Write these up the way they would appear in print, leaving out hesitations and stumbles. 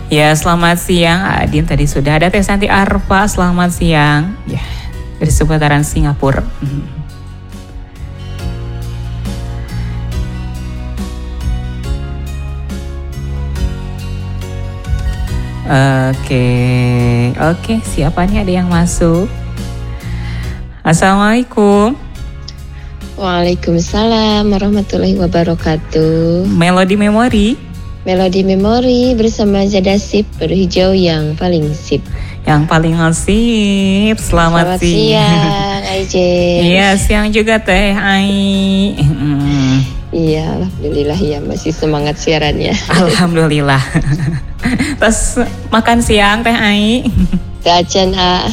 Ya, selamat siang Adin. Tadi sudah ada Teh Santi Arfa. Selamat siang. Ya, dari seputaran Singapura. Oke, siapa nih, ada yang masuk? Assalamualaikum. Waalaikumsalam warahmatullahi wabarakatuh. Melodi Memori bersama Zada Sip, baru hijau yang paling sip. Yang paling sip. Selamat siang Aije. Iya, siang juga Teh Ai. Iya, alhamdulillah ya, masih semangat siarannya. Alhamdulillah. Terus makan siang Teh Ai. Kacan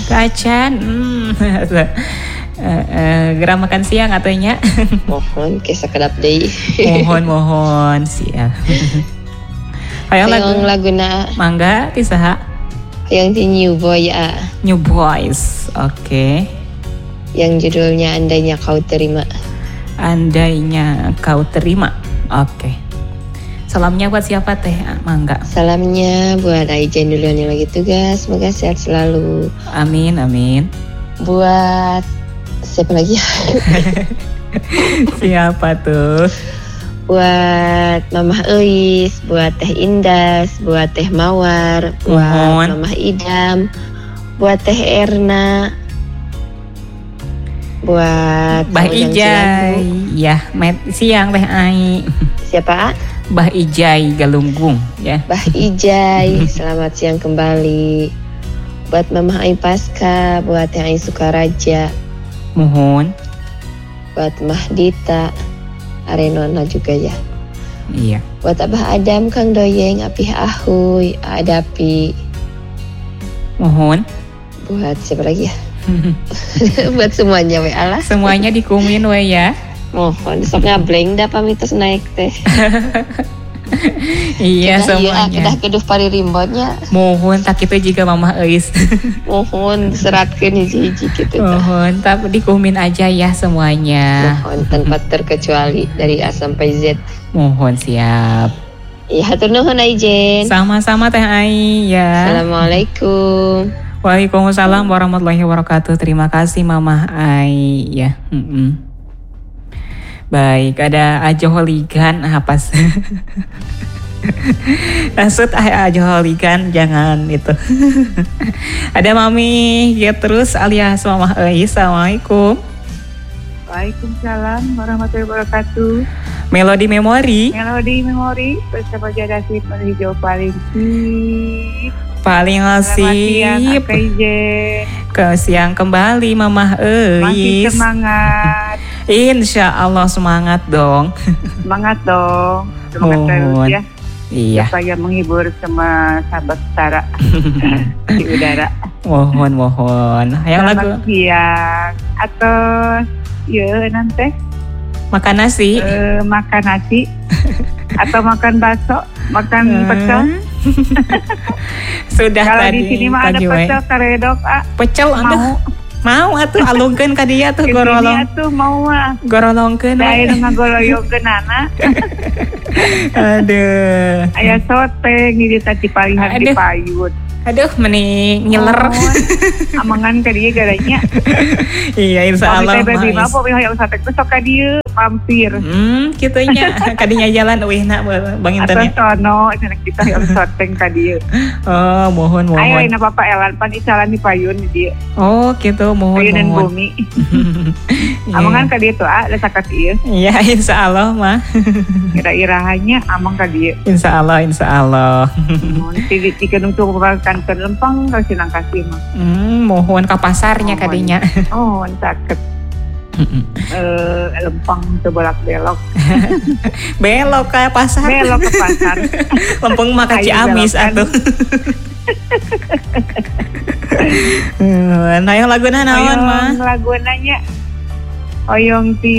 Gerak makan siang atunya. Mohon kesakedap deui. Mohon siap. Hayang laguna mangga ti saha? Yang di New Boy New Boys. Oke. Yang judulnya Andainya Kau Terima. Andainya Kau Terima. Oke. Salamnya buat siapa Teh? Mangga. Salamnya buat Aijen duluan yang lagi tugas, semoga sehat selalu. Amin. Buat siapa lagi? Siapa tuh? Buat Mamah Eis, buat Teh Indas, buat Teh Mawar, buat Mamah Idam, buat Teh Erna, buat Bah Ijai. Ya, siang Teh Ai. Siapa? Bah Ijai Galunggung ya. Bah Ijai, selamat siang kembali. Buat Mamah Ai Pasca, buat Teh Ai Sukaraja. Mohon. Buat Mahdita, Arenona juga ya. Iya. Buat Abah Adam, Kang Doyeng, Apih Ahuy, Adapi. Mohon. Buat siapa lagi ya? Buat semuanya we Allah. Semuanya dikumin we ya. Mohon sok ngableng dah pamitos naik teh. Iya semuanya. Kedah keduh pari rimbonnya. Mohon tak itu juga Mamah Eis. Mohon seratkeun hiji-hiji gitu. Mohon tapi dikumin aja ya semuanya. Mohon tanpa terkecuali dari A sampai Z. Mohon siap. Iya hatur nuhun Aijen. Sama-sama Teh Ai ya. Assalamualaikum. Waalaikumsalam warahmatullahi wabarakatuh. Terima kasih Mamah Ai ya. Baik, ada Ajo Holigan apa sih? Maksud Ajo Holigan jangan itu. Ada Mami ya terus alias Mamah Eis. Assalamualaikum. Waalaikumsalam warahmatullahi wabarakatuh. Melodi Memori bersama Zada Sip, baru hijau paling sip. Paling sip. Ke siang kembali Mamah Eis. Masih semangat. Insya Allah semangat dong. Semangat terus ya. Iya. Supaya menghibur semua sahabat setara di udara. Mohon. Yang lagu siang atau ya nanti makan nasi. Makan nasi atau makan bakso, makan pecel. Sudah kalau tadi. Kalau di sini mah ada pecel karedok. Pecel mau atuh alungkeun ka dieu atuh gorolong. Atuh mau mah. Gorolongkeun. Da aya ngagoloyongkeunana. Aduh. Aya sote di tadi palihan di payun. Aduh, meni ngiler. Amangan ka dieu garanya. Iya, insyaallah. Pamit teh mah poe hayang sate teh sok ka dieu mampir. Kitu nya. Kadinya jalan eueuhna Bang Inten. Atau sono cenah kita hayang sate ka dieu. Oh, mohon. Ayo ina Bapak Elan pan isalan di payun di dieu. Oh, gitu, mohon. Payunan bumi. Amangan ka dieu tuh da sakat ieu. Iya, insyaallah mah. Ira-irahannya amang ka dieu. Insyaallah. Mun ti kedung tuh kantor lempang ka Sinang Kasih mah. Mohon ka pasarnya kadinya. Oh, saket. Lempang teu bolak-belok. Belok ke pasar. Lempeng mah ka Ciamis atuh. Hayang laguna naon mah? Lagunanya hoyong ti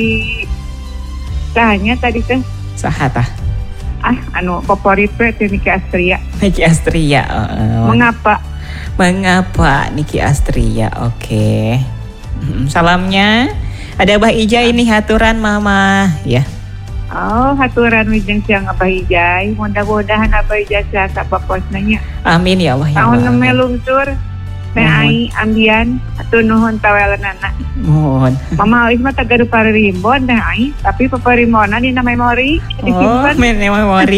tanya tadi teh. Saha tah? Favorit teh Niki Astria. Mengapa Niki Astria? Oke. Salamnya ada Bah Ija ini haturan Mama ya. Oh, haturan wijeng siang Abah Ijay. Mudah-mudahan Abah Ijay sehat paposnanya. Amin ya Allah ya Tahun Allah. neme lungsur. Teh ai ambian atuh nuhun tawelanana. Mohon. Mama Ois mah tagadu paririmbon teh ai, tapi paparimona dina memori Oh, disimpan. memori.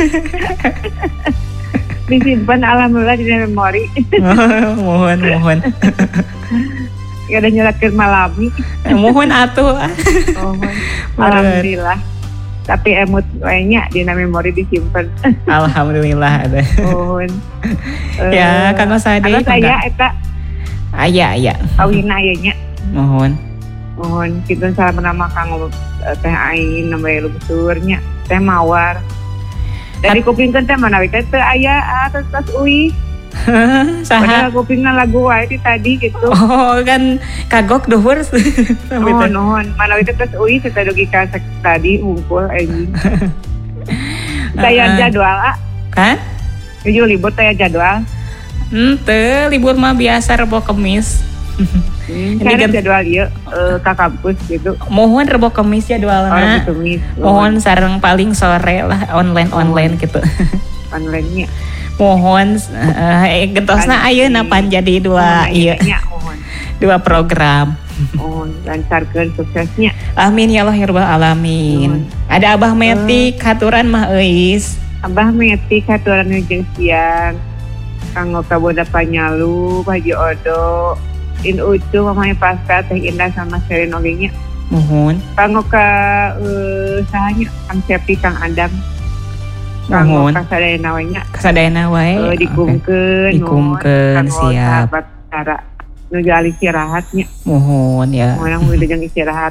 Disimpan alhamdulillah dina memori. Mohon. Kada nyelakeun malami. Mohon atuh. Alhamdulillah. Tapi emut lainnya dina memori disimpan. Alhamdulillah ada. Mohon. Ya, Kang Sade. Anu saya eta Aya. awina aya nya. Mohon. Kita salah nama Kang teh aing namanya lungsurnya teh mawar. Dari kupingkeun teh manawi teh teu aya atas uwi. Saha? Padahal kupingna lagu wae di tadi gitu. Oh, kan kagok dhuwur. Nuhun. Manawi teh tos uwi teh dugi ka tadi ngumpul anjing. Saya jadwal Kan? Tujuh libur teh jadwal. Teu libur mah biasa Rebo Kemis. Ini Karena kan jadwal ieu ka kampus gitu. mohon Rebo Kemis jadwalna. Mohon sareng paling sore lah online gitu. Online-nya. Mohon gentosna ayeuna pan jadi dua dua program. Lancarkeun suksesnya. Amin ya Allah ya Rabbal alamin. Ada Abah Metik haturan mah euis. Abah Metik haturan jeung siang. Kanggo kaboda panyalu, Haji Odo, In Ucu, Mamanya Pasca, Teh Indah sama Sherin ogenya. Mohon. Kanggo ka sahanya Kang Cepi, Kang Adam. Kanggo kasadayana we nya. Kasadayana wae. Dikumkeun siap. Sahabat cara nuju alih istirahatnya. Mohon ya. Orang udah jeung istirahat.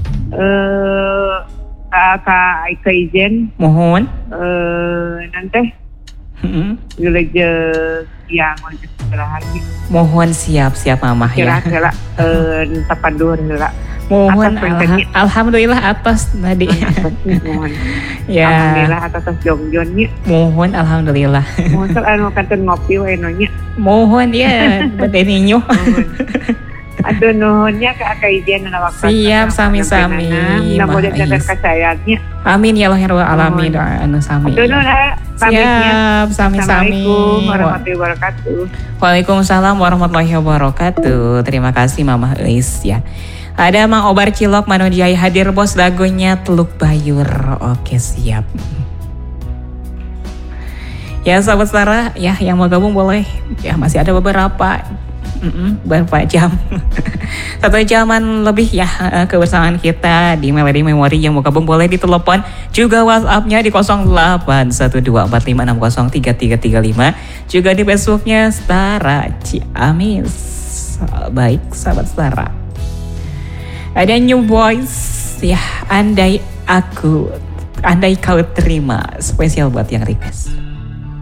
Ka ijen. Mohon. Nanti Gila yang mau istirahatnya. Mohon siap Mamah ya. Kira-kira tepan dur hela. Mohon alhamdulillah atas tadi. Mohon. Ya. Alhamdulillah atas jongjonnya. Mohon alhamdulillah. Mohon anu kanten ngopi we nya. Mohon ya bedeninya. Aduh nuhunnya ke Akaijen na waktu. Siap sami-sami. Mudah-mudahan kasayangnya. Amin ya Allah ya Rabbal alamin doa anu sami. Aduh nuhun. Siap sami-sami. Assalamualaikum warahmatullahi wabarakatuh. Waalaikumsalam warahmatullahi wabarakatuh. Terima kasih Mamah Eis ya. Ada Mang Obar Cilok Manujai hadir bos lagunya Teluk Bayur. Oke siap. Ya sahabat Setara ya yang mau gabung boleh. Ya masih ada beberapa jam. 1 jaman lebih ya kebersamaan kita di Melody Memory. Yang mau gabung boleh ditelepon juga WhatsApp-nya di 081245603335. Juga di Facebooknya Setara Ciamis. Baik sahabat Setara. Ada New Boys ya, andai kau terima, spesial buat yang request.